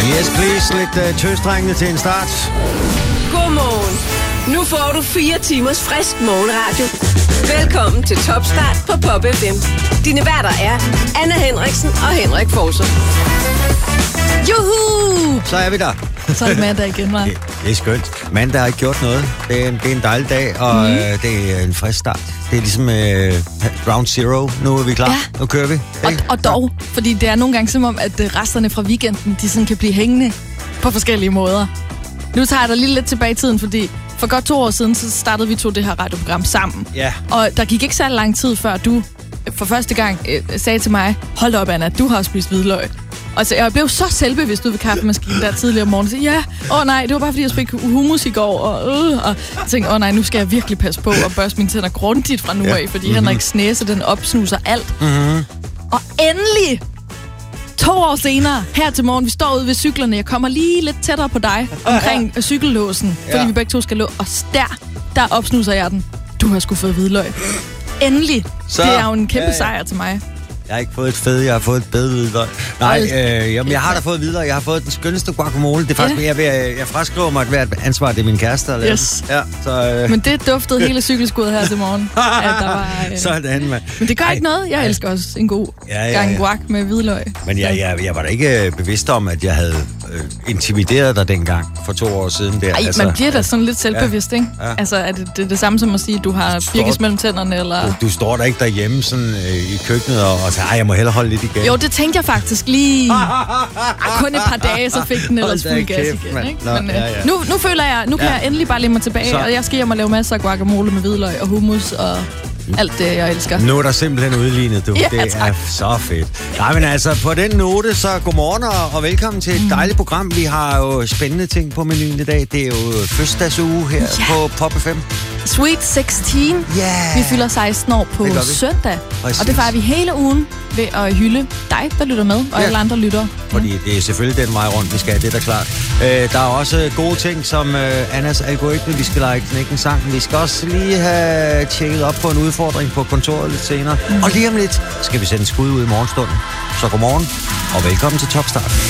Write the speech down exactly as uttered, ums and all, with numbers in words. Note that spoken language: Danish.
Yes, please. Lidt uh, tøstrengende til en start. Godmorgen. Nu får du fire timers frisk morgenradio. Velkommen til Topstart på Pop F M. Dine værter er Anna Henriksen og Henrik Forser. Juhu! Så er vi der. Så er det mandag igen, hva'? Det, det er skønt. Mandag har ikke gjort noget. Det er en, det er en dejlig dag, og mm. øh, det er en frisk start. Det er ligesom øh, ground zero. Nu er vi klar. Ja. Nu kører vi. Og, og dog, fordi det er nogle gange som om, at resterne fra weekenden, de sådan kan blive hængende på forskellige måder. Nu tager jeg dig lige lidt tilbage i tiden, fordi for godt to år siden, så startede vi to det her radioprogram sammen. Ja. Og der gik ikke så lang tid før du for første gang øh, sagde til mig, hold op Anna, du har spist hvidløg. Og så jeg blev så selvbevidst ude ved kaffemaskinen der tidligere om morgenen. Så ja, åh nej, det var bare fordi jeg spiste hummus i går. Og, øh, og jeg tænkte, åh nej, nu skal jeg virkelig passe på og børste mine tænder grundigt fra nu af, ja. Fordi mm-hmm. Henriks næse, den opsnuser alt. Mm-hmm. Og endelig, to år senere, her til morgen, vi står ude ved cyklerne. Jeg kommer lige lidt tættere på dig omkring cykellåsen, fordi ja. Vi begge to skal lå. Og der, der opsnuser jeg den. Du har sgu fået hvidløg. Endelig. Så, det er jo en kæmpe ja, ja. sejr til mig. Jeg har ikke fået et fede, jeg har fået et bedre hvidløg. Nej, øh, jamen, jeg har da fået hvidløg. Jeg har fået den skønneste guacamole. Det er faktisk, yeah. jeg, jeg, jeg fraskriver mig, at hvert ansvar, det er min kæreste. Eller yes. Ja, så, øh. Men det duftede hele cykelskuddet her til morgen. At der var, øh... Sådan, mand. Men det gør Ej. ikke noget. Jeg elsker også en god ja, ja, ja. gang guac med hvidløg. Men jeg, jeg, jeg var da ikke bevidst om, at jeg havde øh, intimideret dig dengang for to år siden. Der. Ej, altså, man bliver da sådan lidt selvbevidst, ja, ikke? Ja. Altså, er det, det er det samme som at sige, at du har birkes mellem tænderne, eller... Du, du står der ikke derhjemme sådan, øh, i køkkenet og, og siger, ej, jeg må hellere holde lidt igen. Jo, det tænkte jeg faktisk lige... Kun et par dage, så fik den ellers fuld gas igen, man. ikke? Nå, Men, ja, ja. Nu, nu føler jeg, nu kan ja. jeg endelig bare lægge mig tilbage, så. Og jeg skal hjem og lave masser af guacamole med hvidløg og hummus og alt det, jeg elsker. Nu er der simpelthen udlignet, du. Ja, det tak. er så fedt. Nej, men altså, på den note, så godmorgen og, og velkommen til et mm. dejligt program. Vi har jo spændende ting på menuen i dag. Det er jo fødselsdagsuge her ja. på Pop F M. Sweet seksten. Yeah. Vi fylder seksten år på søndag. Præcis. Og det fejrer vi hele ugen ved at hylde dig, der lytter med, og ja. alle andre lytter. Fordi det er selvfølgelig den vej rundt, vi skal have, det er da klart. Øh, der er også gode ting, som øh, Annas algoritme, vi skal lege knække en sang. Vi skal også lige have tjekket op på en udfordring på kontoret lidt senere. Mm. Og lige om lidt skal vi sende skud ud i morgenstunden. Så godmorgen, og velkommen til Topstart.